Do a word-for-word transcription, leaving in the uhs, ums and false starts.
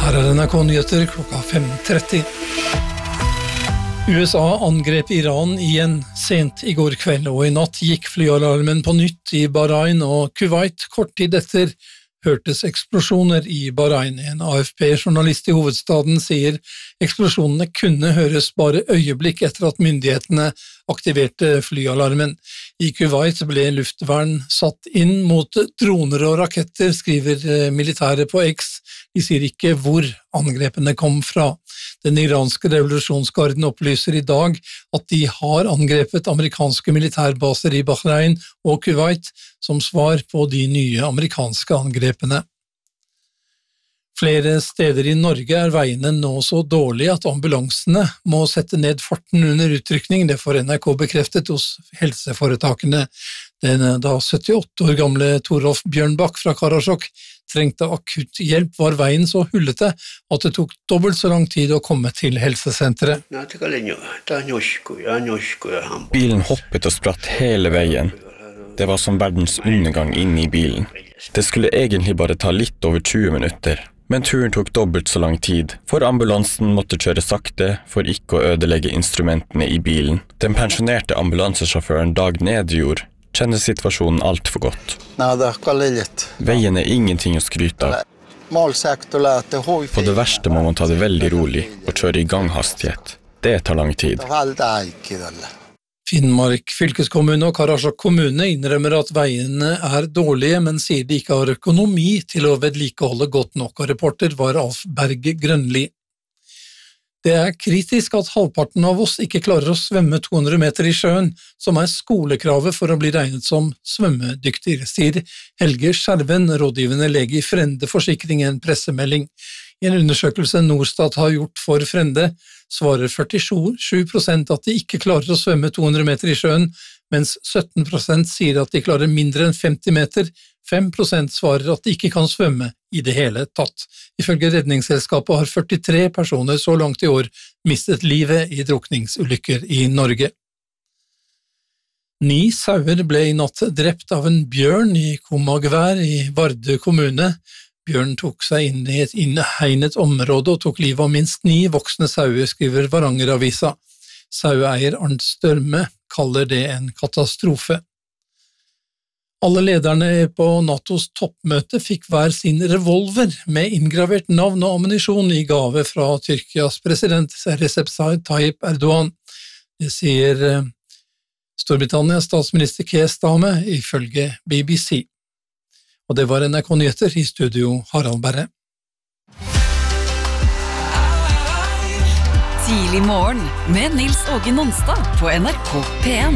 Her er N R K-nyheter klokka fem tretti. U S A angrep Iran igjen sent i går kveld, og i natt gikk flyalarmen på nytt i Bahrain og Kuwait. Kort tid etter hørtes eksplosjoner i Bahrain. En A F P-journalist i hovedstaden sier eksplosjonene kunne høres bare øyeblikk etter at myndighetene aktiverte flyalarmen. I Kuwait ble luftvern satt inn mot droner og raketter, skriver militære på X. De sier ikke hvor angrepene kom fra. Den iranske revolusjonsgarden opplyser i dag at de har angrepet amerikanske militærbaser i Bahrain og Kuwait som svar på de nye amerikanske angrepene. Flere steder i Norge er veiene nå så dårlige at ambulansene må sette ned farten under utrykning. Det får N R K bekreftet hos helseforetakene. Den da syttiåtte år gamle Torolf Bjørnbakk fra Karasjok trengte akutt hjelp, var veien så hullete at det tok dobbelt så lang tid å komme til helsesenteret. Bilen hoppet og spratt hele veien. Det var som verdens undergang inne i bilen. Det skulle egentlig bare ta litt over tjue minutter, men turen tok dobbelt så lang tid, for ambulansen måtte kjøre sakte for ikke å ødelegge instrumentene i bilen. Den pensjonerte ambulansesjåføren Dag Nedjord kjenner situasjonen alt for godt. Veien er ingenting å skryte av. På det verste må man ta det veldig rolig og kjøre i ganghastighet. Det tar lang tid. Finnmark fylkeskommune og Karasjok kommune innrømmer at veiene er dårlige, men sier de ikke har økonomi til å vedlikeholde godt nok, og reporter var Alf Berge Grønli. Det er kritisk at halvparten av oss ikke klarer å svømme to hundre meter i sjøen, som er skolekravet for å bli regnet som svømmedyktig, sier Helge Skjerven, rådgivende lege i Frende Forsikring, i en pressemelding. I en undersøkelse Norstat har gjort for Frende, svarer førtisju prosent at de ikke klarer å svømme to hundre meter i sjøen, mens sytten prosent sier at de klarer mindre enn femti meter, fem prosent svarer at de ikke kan svømme i det hele tatt. Ifølge Redningsselskapet har førtitre personer så langt i år mistet livet i drukningsulykker i Norge. Ni sauer ble i natt drept av en bjørn i Komagvær i Vardø kommune. Bjørn tok seg inn i et innhegnet område og tok livet av minst ni voksne sauer, skriver Varangeravisa. Saueeier Arnt Størme kaller det en katastrofe. Alle lederne på NATOs toppmøte fikk hver sin revolver med inngravert navn og ammunisjon i gave fra Tyrkias president Recep Tayyip Erdogan. Det sier Storbritannias statsminister Keir Starmer ifølge B B C. Og det var N R K-nyheter, i studio Harald Berre. Tidlig morgen med Nils Åge Nonstad på N R K P en.